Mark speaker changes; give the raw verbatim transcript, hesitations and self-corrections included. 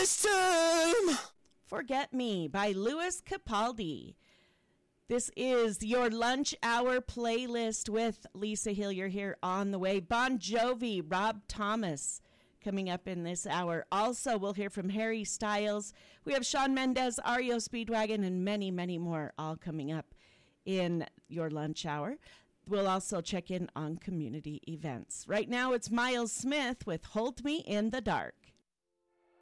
Speaker 1: this time.
Speaker 2: Forget Me by Louis Capaldi. This is your lunch hour playlist with Lisa Hillier here on the way. Bon Jovi, Rob Thomas coming up in this hour. Also, we'll hear from Harry Styles. We have Shawn Mendes, R E O Speedwagon, and many, many more all coming up in your lunch hour. We'll also check in on community events. Right now, it's Miles Smith with Hold Me in the Dark.